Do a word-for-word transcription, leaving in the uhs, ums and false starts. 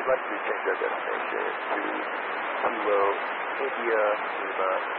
would like to change our destination to Kilo, India, Lima,